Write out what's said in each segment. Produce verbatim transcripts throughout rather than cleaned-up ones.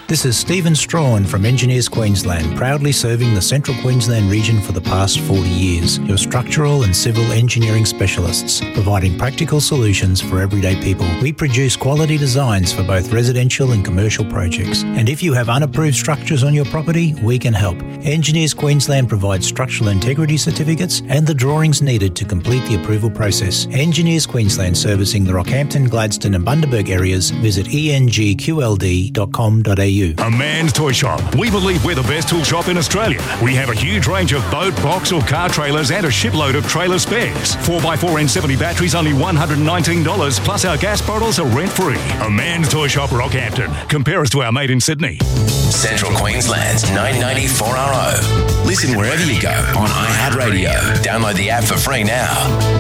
This is Stephen Strawn from Engineers Queensland, proudly serving the Central Queensland region for the past forty years. Your structural and civil engineering specialists, providing practical solutions for everyday people. We produce quality designs for both residential and commercial projects. And if you have unapproved structures on your property, we can help. Engineers Queensland provides structural integrity certificates and the drawings needed to complete the approval process. Engineers Queensland, servicing the Rockhampton, Gladstone and Bundaberg areas. Visit e n g q l d dot com dot a u. A Man's Toy Shop. We believe we're the best tool shop in Australia. We have a huge range of boat, box or car trailers and a shipload of trailer spares. four by four N seventy batteries, only one hundred nineteen dollars, plus our gas bottles are rent-free. A Man's Toy Shop, Rockhampton. Compare us to our mate in Sydney. Central Queensland's nine ninety-four R O. Listen wherever you go on iHeartRadio. Download the app for free now.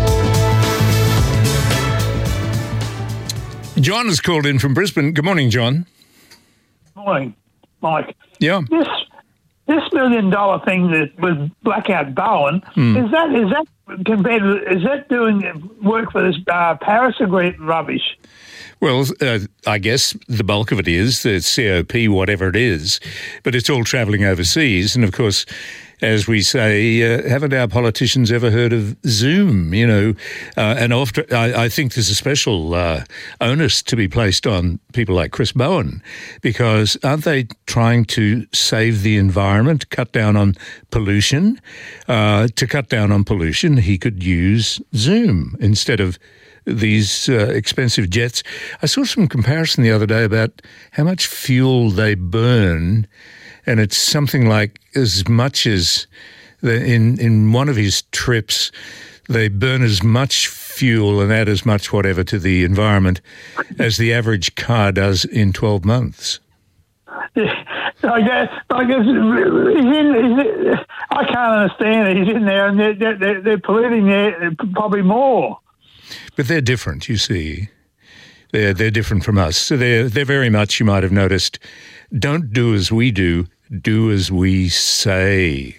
John has called in from Brisbane. Good morning, John. Morning, Mike. Yeah. This this million dollar thing that with Blackout Bowen, Mm. is that is that compared to, is that doing work for this uh, Paris Agreement rubbish? Well, uh, I guess the bulk of it is the C O P, whatever it is, but it's all travelling overseas. And of course, as we say, uh, haven't our politicians ever heard of Zoom? You know, uh, and after, I, I think there's a special uh, onus to be placed on people like Chris Bowen, because aren't they trying to save the environment, cut down on pollution? Uh, to cut down on pollution, he could use Zoom instead of these uh, expensive jets. I saw some comparison the other day about how much fuel they burn, and it's something like as much as the, in in one of his trips, they burn as much fuel and add as much whatever to the environment as the average car does in twelve months. Yeah, I guess, I guess he's in, he's in, I can't understand it. He's in there and they're, they're, they're polluting there probably more. But they're different, you see. They're they're different from us. So they're they're very much, you might have noticed, don't do as we do, do as we say.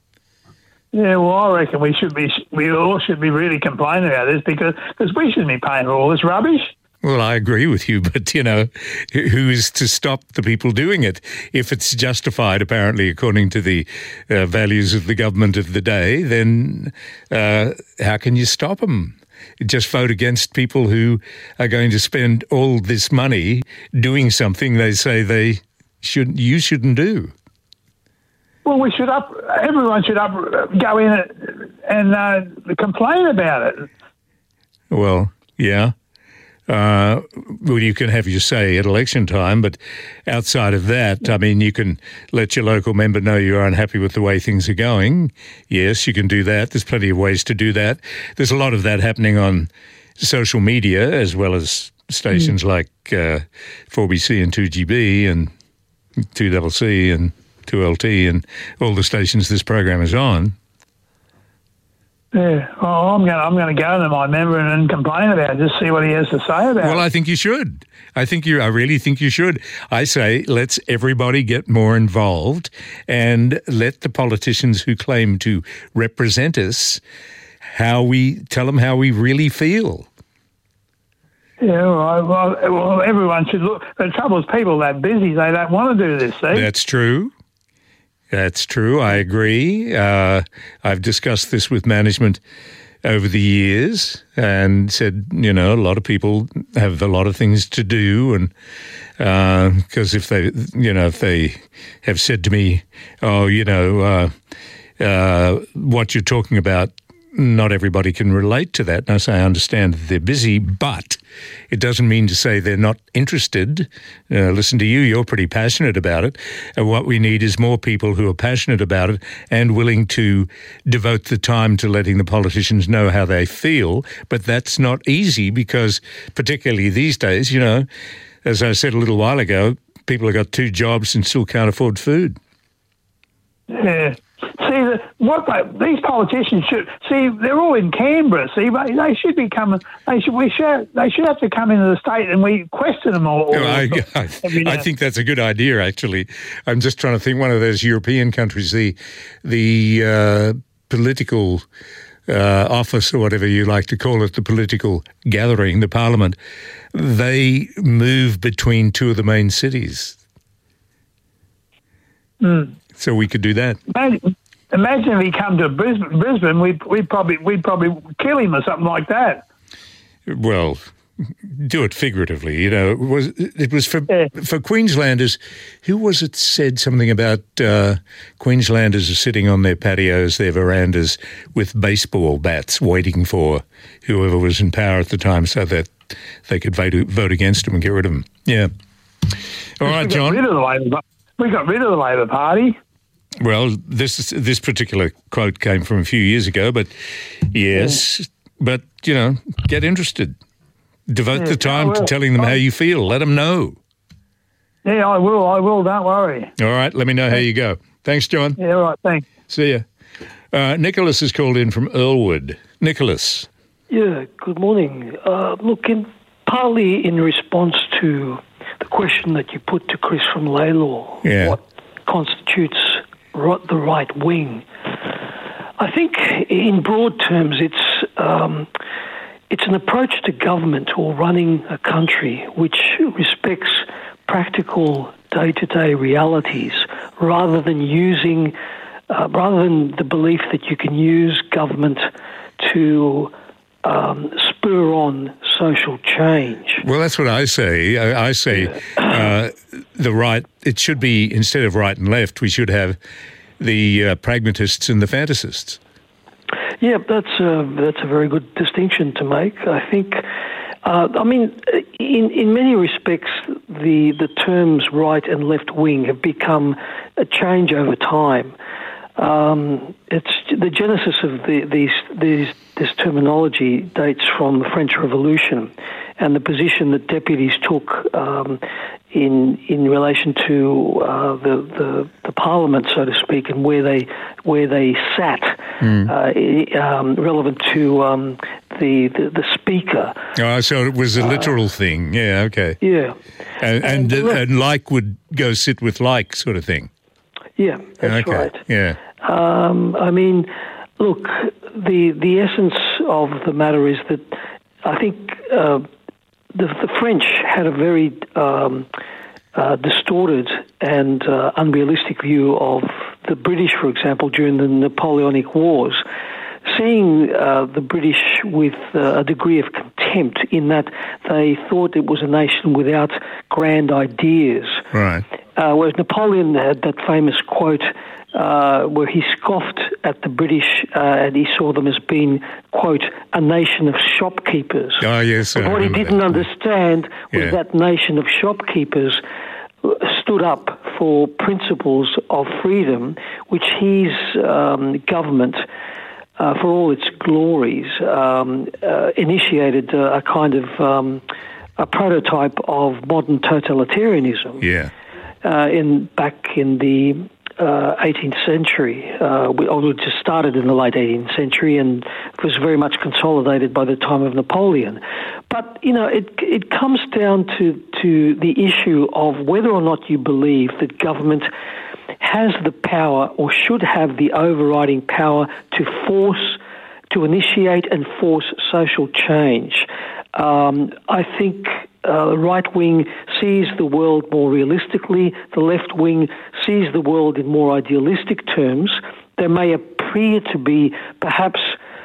Yeah, well, I reckon we should be, we all should be really complaining about this because because we shouldn't be paying for all this rubbish. Well, I agree with you, but, you know, who is to stop the people doing it? If it's justified, apparently, according to the uh, values of the government of the day, then uh, how can you stop them? Just vote against people who are going to spend all this money doing something they say they should, you shouldn't do. Well, we should up. Everyone should up go in and uh, complain about it. Well, yeah. Uh, well, you can have your say at election time, but outside of that, I mean, you can let your local member know you're unhappy with the way things are going. Yes, you can do that. There's plenty of ways to do that. There's a lot of that happening on social media, as well as stations mm. like uh, four B C and two G B and two C C and two L T and all the stations this program is on. Yeah, well, I'm going. I'm going to go to my member and, and complain about it. Just see what he has to say about well, it. Well, I think you should. I think you. I really think you should. I say let's everybody get more involved and let the politicians who claim to represent us how we tell them how we really feel. Yeah, well, well, well everyone should look. The trouble is, people that busy, they don't want to do this. See? That's true. That's true. I agree. Uh, I've discussed this with management over the years and said, you know, a lot of people have a lot of things to do, and because uh, if they, you know, if they have said to me, oh, you know, uh, uh, what you're talking about, not everybody can relate to that. And I say, I understand that they're busy, but it doesn't mean to say they're not interested. Uh, listen to you, you're pretty passionate about it. And what we need is more people who are passionate about it and willing to devote the time to letting the politicians know how they feel. But that's not easy because particularly these days, you know, as I said a little while ago, people have got two jobs and still can't afford food. Yeah. See, the, what they, these politicians should see. They're all in Canberra. See, but they should be coming. They should. We should. They should have to come into the state and we question them all. all I, I, I think that's a good idea. Actually, I'm just trying to think. One of those European countries, the the uh, political uh, office or whatever you like to call it, the political gathering, the parliament, they move between two of the main cities. Mm. So we could do that. Imagine, imagine if he come to Brisbane, Brisbane we'd, we'd, probably, we'd probably kill him or something like that. Well, do it figuratively, you know. It was, it was for Yeah. for Queenslanders. Who was it said something about uh, Queenslanders are sitting on their patios, their verandas, with baseball bats waiting for whoever was in power at the time so that they could vote, vote against them and get rid of them. Yeah. All right, we got John. Rid of the Labor, we got rid of the Labor Party. Well, this this particular quote came from a few years ago, but yes, yeah. But, you know, get interested. Devote yeah, the time to telling them how you feel. Let them know. Yeah, I will. I will. Don't worry. All right. Let me know how you go. Thanks, John. Yeah, all right. Thanks. See ya. Uh, Nicholas has called in from Earlwood. Nicholas. Yeah, good morning. Uh, look, in, partly in response to the question that you put to Chris from Laylaw, yeah. what constitutes the right wing, I think in broad terms it's um, it's an approach to government or running a country which respects practical day-to-day realities rather than using, uh, rather than the belief that you can use government to um, spur on social change. Well, that's what I say. I, I say uh, the right, it should be, instead of right and left, we should have the uh, pragmatists and the fantasists. Yeah, that's a, that's a very good distinction to make. I think, uh, I mean, in, in many respects, the, the terms right and left wing have become a change over time. Um, it's the genesis of the, these, these, this terminology dates from the French Revolution and the position that deputies took um, in in relation to uh, the, the the Parliament, so to speak, and where they where they sat, mm. uh, um, relevant to um, the, the the Speaker. Oh, so it was a literal uh, thing. Yeah. Okay. Yeah. And and, and, and like would go sit with like, sort of thing. Yeah, that's okay. right. Yeah. Um, I mean, look, the the essence of the matter is that I think uh, the, the French had a very um, uh, distorted and uh, unrealistic view of the British, for example, during the Napoleonic Wars, seeing uh, the British with uh, a degree of contempt in that they thought it was a nation without grand ideas. Right. Uh, whereas Napoleon had that famous quote uh, where he scoffed at the British uh, and he saw them as being, quote, a nation of shopkeepers. Oh, yes. But what he didn't that. understand was yeah. that nation of shopkeepers stood up for principles of freedom, which his um, government, uh, for all its glories, um, uh, initiated uh, a kind of um, a prototype of modern totalitarianism. Yeah. Uh, in back in the uh, eighteenth century, uh, we, or it just started in the late eighteenth century, and it was very much consolidated by the time of Napoleon. But you know, it it comes down to to the issue of whether or not you believe that government has the power or should have the overriding power to force, to initiate and force social change. Um, I think uh, the right wing sees the world more realistically. The left wing sees the world in more idealistic terms. They may appear to be perhaps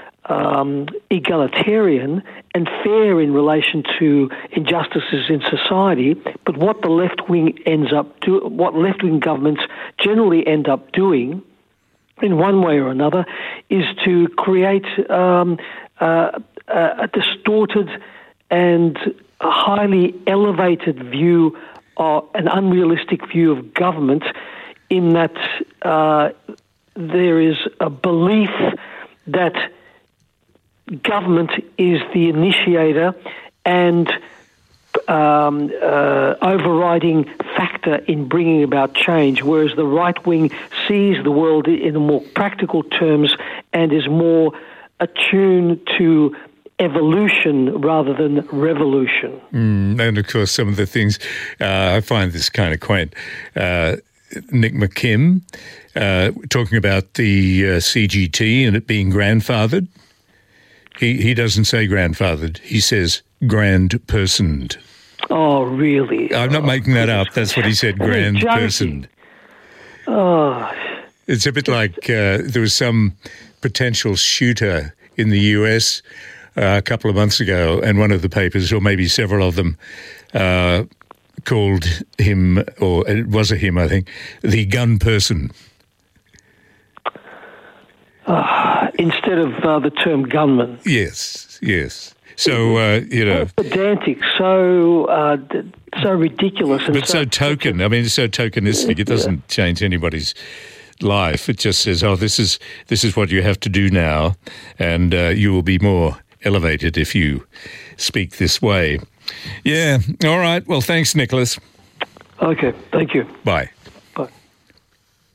um, egalitarian and fair in relation to injustices in society, but what the left wing ends up do, what left wing governments generally end up doing, in one way or another, is to create um, uh, a distorted and a highly elevated view, or an unrealistic view of government, in that uh, there is a belief that government is the initiator and um, uh, overriding factor in bringing about change, whereas the right wing sees the world in more practical terms and is more attuned to evolution rather than revolution. Mm, and of course, some of the things, uh, I find this kind of quaint. Uh, Nick McKim uh, talking about the uh, C G T and it being grandfathered. He he doesn't say grandfathered. He says grand-personed. Oh, really? I'm not oh, making that up. That's what he said, grand-personed. Oh. It's a bit like uh, there was some potential shooter in the U S uh, a couple of months ago, and one of the papers, or maybe several of them, uh, called him, or it was a him, I think, the gun person. Uh, instead of uh, the term gunman. Yes, yes. So, uh, you know... So pedantic, so, uh, so ridiculous. And but so, so token. I mean, it's so tokenistic. It doesn't yeah. change anybody's life. It just says, oh, this is this is what you have to do now, and uh, you will be more elevated if you speak this way. Yeah, all right. Well, thanks, Nicholas. Okay, thank you. Bye.